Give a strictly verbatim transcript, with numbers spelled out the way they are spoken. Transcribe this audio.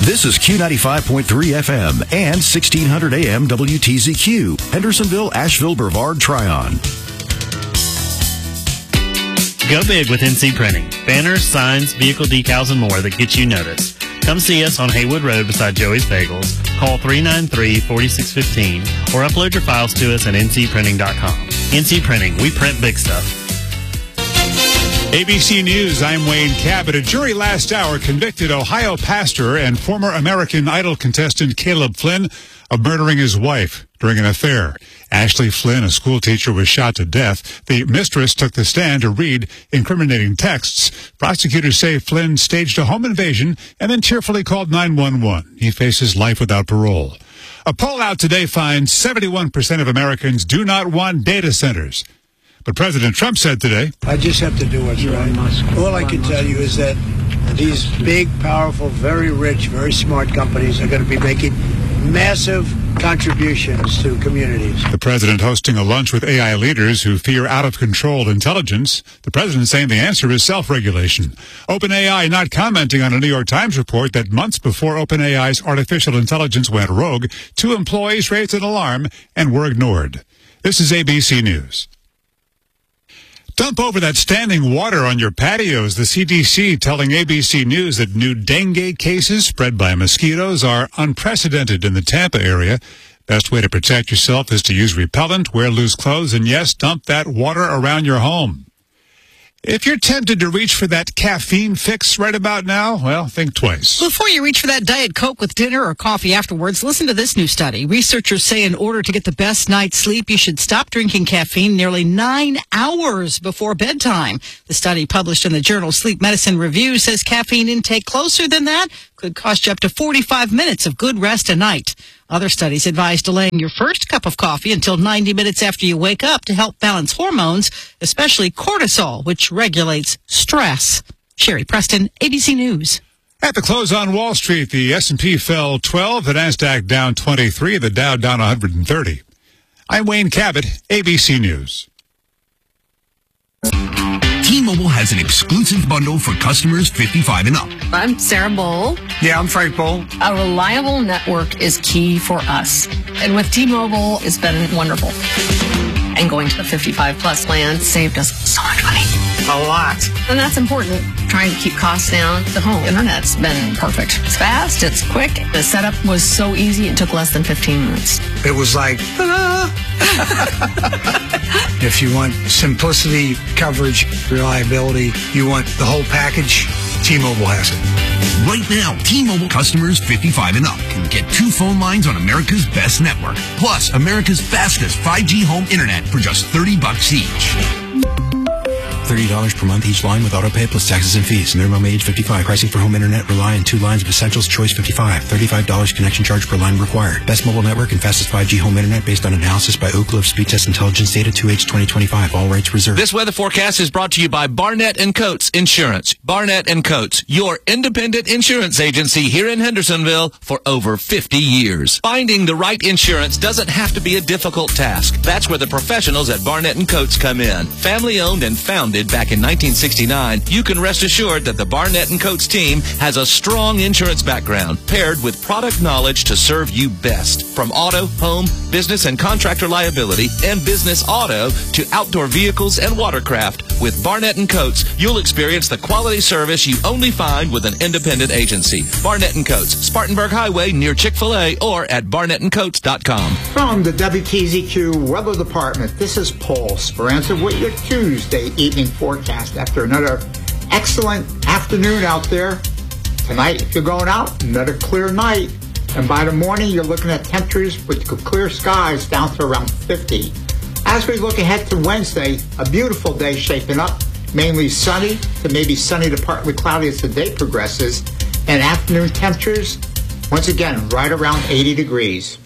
This is Q ninety-five point three F M and sixteen hundred A M W T Z Q, Hendersonville, Asheville, Brevard, Tryon. Go big with N C Printing. Banners, signs, vehicle decals, and more that get you noticed. Come see us on Haywood Road beside Joey's Bagels. Call three nine three, four six one five or upload your files to us at N C printing dot com. N C Printing, we print big stuff. A B C News, I'm Wayne Cabot. A jury last hour convicted Ohio pastor and former American Idol contestant Caleb Flynn of murdering his wife during an affair. Ashley Flynn, a school teacher, was shot to death. The mistress took the stand to read incriminating texts. Prosecutors say Flynn staged a home invasion and then tearfully called nine one one. He faces life without parole. A poll out today finds seventy-one percent of Americans do not want data centers. But President Trump said today, I just have to do what's right. All I can tell you is that these big, powerful, very rich, very smart companies are going to be making massive contributions to communities. The president hosting a lunch with A I leaders who fear out-of-control intelligence. The president saying the answer is self-regulation. OpenAI not commenting on a New York Times report that months before OpenAI's artificial intelligence went rogue, two employees raised an alarm and were ignored. This is A B C News. Dump over that standing water on your patios. The C D C telling A B C News that new dengue cases spread by mosquitoes are unprecedented in the Tampa area. Best way to protect yourself is to use repellent, wear loose clothes, and yes, dump that water around your home. If you're tempted to reach for that caffeine fix right about now, well, think twice. Before you reach for that Diet Coke with dinner or coffee afterwards, listen to this new study. Researchers say in order to get the best night's sleep, you should stop drinking caffeine nearly nine hours before bedtime. The study published in the journal Sleep Medicine Review says caffeine intake closer than that could cost you up to forty-five minutes of good rest a night. Other studies advise delaying your first cup of coffee until ninety minutes after you wake up to help balance hormones, especially cortisol, which regulates stress. Sherry Preston, A B C News. At the close on Wall Street, the S and P fell twelve, the NASDAQ down twenty-three, the Dow down one hundred thirty. I'm Wayne Cabot, A B C News. T-Mobile has an exclusive bundle for customers fifty-five and up. I'm Sarah Bowl. Yeah, I'm Frank Bowl. A reliable network is key for us. And with T-Mobile, it's been wonderful. And going to the fifty-five plus plan saved us so much money. A lot. And that's important. Trying to keep costs down. The home internet's been perfect. It's fast, it's quick. The setup was so easy, it took less than fifteen minutes. It was like, ta-da! If you want simplicity, coverage, reliability, you want the whole package, T-Mobile has it. Right now, T-Mobile customers fifty-five and up can get two phone lines on America's best network, plus America's fastest five G home internet for just thirty bucks each. thirty dollars per month each line with auto pay plus taxes and fees. Minimum age fifty-five. Pricing for home internet rely on two lines of Essentials Choice fifty-five. thirty-five dollars connection charge per line required. Best mobile network and fastest five G home internet based on analysis by Ookla of Speed Test Intelligence data two H twenty twenty-five. All rights reserved. This weather forecast is brought to you by Barnett and Coates Insurance. Barnett and Coates, your independent insurance agency here in Hendersonville for over fifty years. Finding the right insurance doesn't have to be a difficult task. That's where the professionals at Barnett and Coates come in. Family owned and founded back in nineteen sixty-nine, you can rest assured that the Barnett and Coates team has a strong insurance background paired with product knowledge to serve you best. From auto, home, business and contractor liability and business auto to outdoor vehicles and watercraft, with Barnett and Coates, you'll experience the quality service you only find with an independent agency. Barnett and Coates, Spartanburg Highway near Chick-fil-A or at barnett and coates dot com. From the W T Z Q Weather Department, this is Paul Speranza with your Tuesday evening forecast. After another excellent afternoon out there, tonight if you're going out, another clear night. And by the morning, you're looking at temperatures with clear skies down to around fifty. As we look ahead to Wednesday, a beautiful day shaping up, mainly sunny to maybe sunny to partly cloudy as the day progresses, and afternoon temperatures, once again, right around eighty degrees.